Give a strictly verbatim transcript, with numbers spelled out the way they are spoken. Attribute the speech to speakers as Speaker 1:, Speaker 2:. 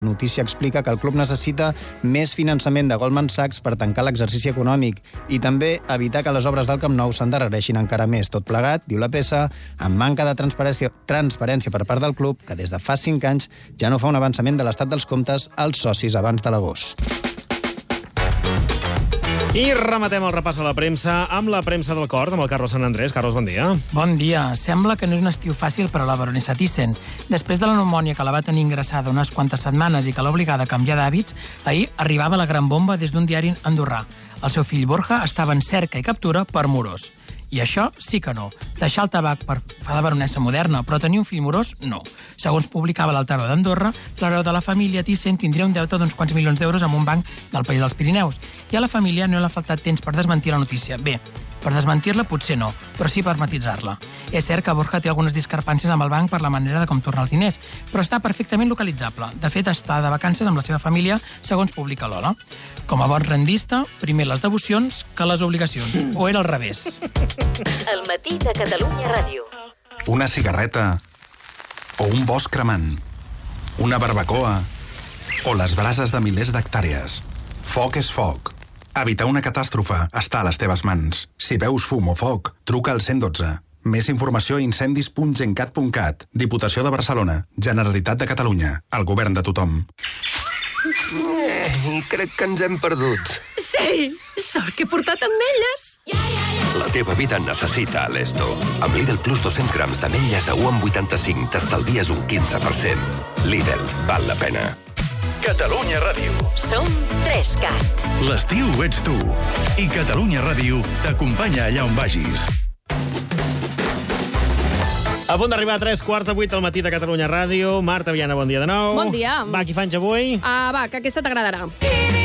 Speaker 1: Notícia explica que el club necessita més finançament de Goldman Sachs per tancar l'exercici econòmic i també evitar que les obres del Camp Nou s'endarrereixin encara més. Tot plegat, diu la peça, amb manca de transparència, transparència per part del club, que des de fa cinc anys ja no fa un avançament de l'estat dels comptes als socis abans de l'agost.
Speaker 2: I rematem el repàs a la premsa amb la premsa del Cort, amb el Carlos Sant Andrés. Carlos, bon dia.
Speaker 3: Bon dia. Sembla que no és un estiu fàcil per a la baronessa Thyssen. Després de la pneumònia que la va tenir ingressada unes quantes setmanes i que l'ha obligada a canviar d'hàbits, ahir arribava la gran bomba des d'un diari andorrà. El seu fill Borja estava en cerca i captura per morós. I això sí que no. Deixar el tabac per fa de baronessa moderna, però tenir un fill morós, no. Segons publicava l'Altaveu d'Andorra, l'hereu de la família Thyssen tindria un deute d'uns quants milions d'euros amb un banc del País dels Pirineus. I a la família no li ha faltat temps per desmentir la notícia. Bé, per desmentir-la potser no, però sí per matitzar-la. És cert que Borja té algunes discrepàncies amb el banc per la manera de com tornar els diners, però està perfectament localitzable. De fet, està de vacances amb la seva família, segons publica l'Ola. Com a bon rendista, primer les devocions que les obligacions. O era al revés.
Speaker 4: El matí de Catalunya Ràdio.
Speaker 5: Una cigarreta o un bosc cremant, una barbacoa o les brases de milers d'hectàrees. Foc és foc. Evitar una catàstrofe està a les teves mans. Si veus fum o foc, truca al cent dotze. Més informació a incendis punt gencat punt cat. Diputació de Barcelona. Generalitat de Catalunya. El govern de tothom.
Speaker 6: Eh, crec que ens hem perdut.
Speaker 4: Sí! Sort que he portat ametlles!
Speaker 6: La teva vida necessita Alesto. Amb Lidl Plus dos-cents grams d'ametlles a u coma vuitanta-cinc t'estalvies un quinze per cent. Lidl, val la pena.
Speaker 7: Catalunya Ràdio.
Speaker 4: Som tres cat.
Speaker 7: L'estiu ets tu. I Catalunya Ràdio t'acompanya allà on vagis.
Speaker 2: A punt d'arribar a tres quarts de vuit al matí de Catalunya Ràdio. Marta Viana, bon dia de nou.
Speaker 8: Bon dia.
Speaker 2: Va, qui fa anys avui?
Speaker 8: Ah, va, que aquesta t'agradarà.